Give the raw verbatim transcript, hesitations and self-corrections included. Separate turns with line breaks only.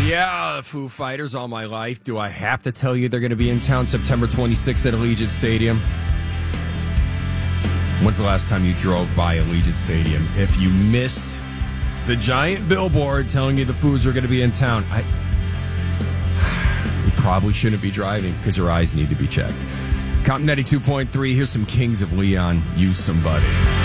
Yeah, Foo Fighters all my life. Do I have to tell you they're going to be in town September twenty-sixth at Allegiant Stadium? When's the last time you drove by Allegiant Stadium? If you missed the giant billboard telling you the Foos were going to be in town, I, you probably shouldn't be driving because your eyes need to be checked. Compton ninety-two point three, here's some Kings of Leon. Use Somebody.